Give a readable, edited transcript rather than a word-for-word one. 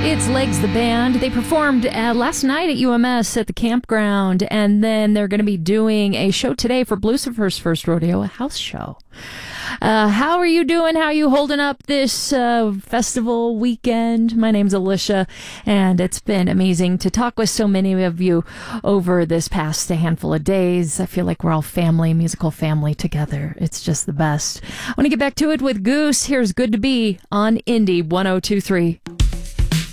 It's Legs the Band. They performed last night at UMS at the campground, and then they're going to be doing a show today for Lucifer's First Rodeo, a house show. How are you doing? How are you holding up this festival weekend? My name's Alicia, and it's been amazing to talk with so many of you over this past handful of days. I feel like we're all family, musical family together. It's just the best. I want to get back to it with Goose. Here's Good to Be on Indie 102.3.